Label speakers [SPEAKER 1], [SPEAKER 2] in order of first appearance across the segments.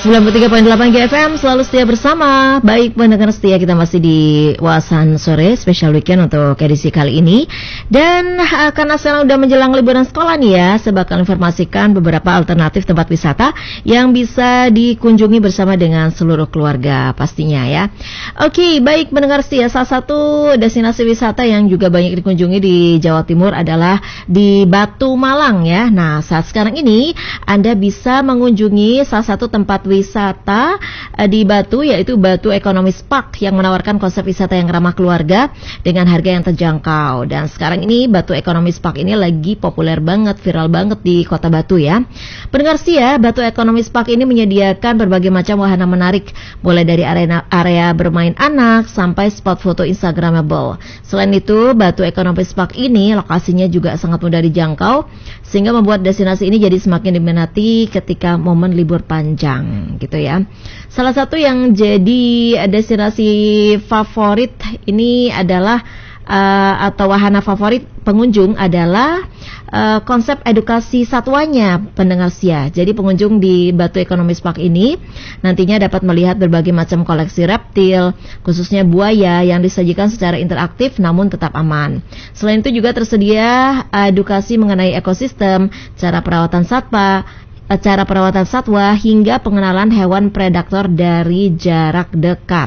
[SPEAKER 1] 93.8 GFM selalu setia bersama. Baik pendengar setia, kita masih di Wawasan Sore Special Weekend untuk edisi kali ini. Dan karena sekarang udah menjelang liburan sekolah nih ya, saya bakal informasikan beberapa alternatif tempat wisata yang bisa dikunjungi bersama dengan seluruh keluarga pastinya ya. Oke, baik pendengar setia, salah satu destinasi wisata yang juga banyak dikunjungi di Jawa Timur adalah di Batu Malang ya. Nah, saat sekarang ini Anda bisa mengunjungi salah satu tempat wisata di Batu, yaitu Batu Economies Park yang menawarkan konsep wisata yang ramah keluarga dengan harga yang terjangkau. Dan sekarang ini Batu Economies Park ini lagi populer banget, viral banget di Kota Batu ya. Pendengar setia, Batu Economies Park ini menyediakan berbagai macam wahana menarik, mulai dari area bermain anak sampai spot foto Instagramable. Selain itu, Batu Economies Park ini lokasinya juga sangat mudah dijangkau, sehingga membuat destinasi ini jadi semakin diminati ketika momen libur panjang gitu ya. Salah satu yang jadi destinasi favorit ini adalah atau wahana favorit pengunjung adalah konsep edukasi satwanya, pendengar setia. Jadi pengunjung di Batu Economies Park ini nantinya dapat melihat berbagai macam koleksi reptil, khususnya buaya yang disajikan secara interaktif namun tetap aman. Selain itu juga tersedia edukasi mengenai ekosistem, cara perawatan satwa hingga pengenalan hewan predator dari jarak dekat.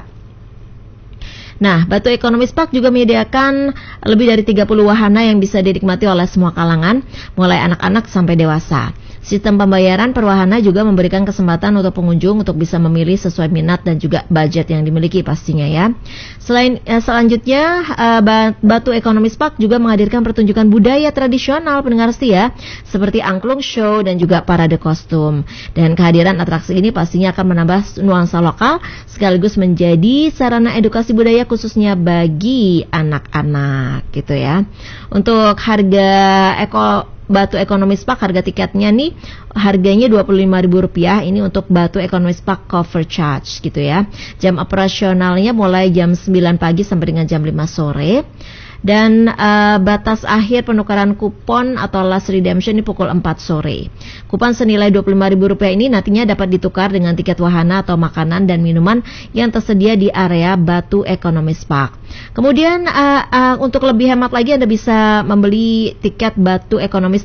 [SPEAKER 1] Nah, Batu Economies Park juga menyediakan lebih dari 30 wahana yang bisa dinikmati oleh semua kalangan, mulai anak-anak sampai dewasa. Sistem pembayaran per wahana juga memberikan kesempatan untuk pengunjung untuk bisa memilih sesuai minat dan juga budget yang dimiliki pastinya ya. Selanjutnya, Batu Economies Park juga menghadirkan pertunjukan budaya tradisional, pendengar setia, seperti angklung show dan juga parade kostum. Dan kehadiran atraksi ini pastinya akan menambah nuansa lokal sekaligus menjadi sarana edukasi budaya khususnya bagi anak-anak gitu ya. Untuk harga Batu Economies Park, harga tiketnya nih harganya Rp25.000 ini untuk Batu Economies Park cover charge gitu ya. Jam operasionalnya mulai jam 9 pagi sampai dengan jam 5 sore. Dan batas akhir penukaran kupon atau last redemption di pukul 4 sore. Kupon senilai Rp25.000 ini nantinya dapat ditukar dengan tiket wahana atau makanan dan minuman yang tersedia di area Batu Economies Park. Kemudian untuk lebih hemat lagi, Anda bisa membeli tiket Batu Economies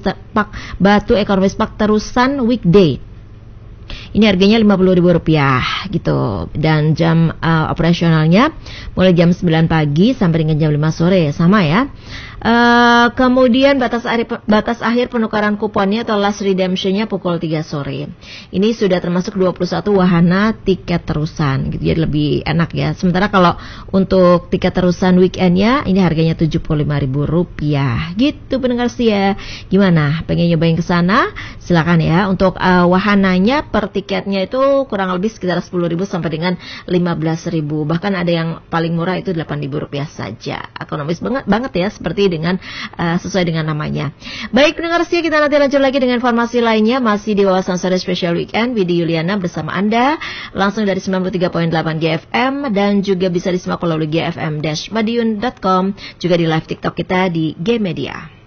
[SPEAKER 1] Park terusan weekday. Ini harganya Rp50.000 gitu. Dan jam operasionalnya mulai jam 9 pagi sampai dengan jam 5 sore, sama ya. Kemudian batas akhir penukaran kuponnya atau last redemptionnya pukul 3 sore. Ini sudah termasuk 21 wahana tiket terusan gitu, jadi lebih enak ya. Sementara kalau untuk tiket terusan weekendnya ini harganya Rp75.000 gitu, pendengar setia. Gimana? Pengen nyobain ke sana? Silakan ya. Untuk wahananya per tiketnya itu kurang lebih sekitar 10.000 sampai dengan 15.000. Bahkan ada yang paling murah itu Rp8.000 saja. Ekonomis banget ya, seperti dengan sesuai dengan namanya. Baik pendengar setia, kita nanti lanjut lagi dengan informasi lainnya masih di Wawasan Sore Special Weekend. Widi Yuliana bersama Anda langsung dari 93.8 GFM dan juga bisa disimak melalui gfm-madiun.com, juga di live TikTok kita di G Media.